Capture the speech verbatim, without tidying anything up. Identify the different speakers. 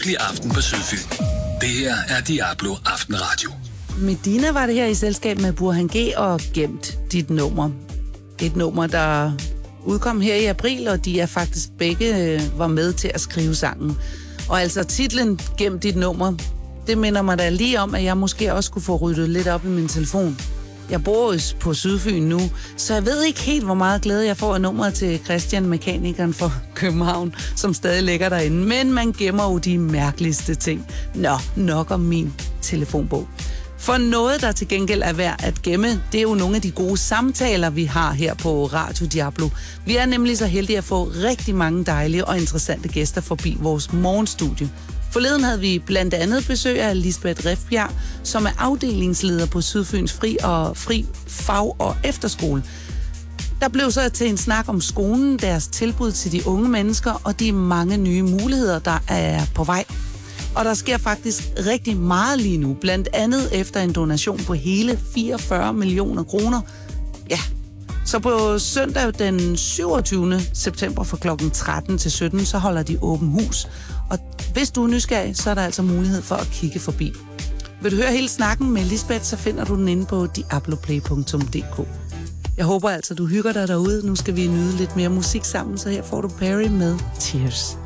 Speaker 1: Bliv aften på Sydfyn. Det her er Diablo Aftenradio.
Speaker 2: Medina var det her i selskab med Burhan G og Gemt dit nummer. Et nummer, der udkom her i april, og de er faktisk begge var med til at skrive sangen. Og altså titlen Gemt dit nummer, det minder mig da lige om, at jeg måske også skulle få ryddet lidt op i min telefon. Jeg bor på Sydfyn nu, så jeg ved ikke helt, hvor meget glæde jeg får af nummeret til Christian, mekanikeren for København, som stadig ligger derinde. Men man gemmer jo de mærkeligste ting. Nå, nok om min telefonbog. For noget, der til gengæld er værd at gemme, det er jo nogle af de gode samtaler, vi har her på Radio Diablo. Vi er nemlig så heldige at få rigtig mange dejlige og interessante gæster forbi vores morgenstudie. Forleden havde vi blandt andet besøg af Lisbeth Rifbjerg, som er afdelingsleder på Sydfyns Fri og Fri Fag- og Efterskole. Der blev så til en snak om skolen, deres tilbud til de unge mennesker og de mange nye muligheder, der er på vej. Og der sker faktisk rigtig meget lige nu, blandt andet efter en donation på hele fireogfyrre millioner kroner. Ja, så på søndag den syvogtyvende september fra klokken tretten til sytten, så holder de åben hus. Og hvis du er nysgerrig, så er der altså mulighed for at kigge forbi. Vil du høre hele snakken med Lisbeth, så finder du den inde på diabloplay punktum d k. Jeg håber altså, du hygger dig derude. Nu skal vi nyde lidt mere musik sammen, så her får du Perry med Tears.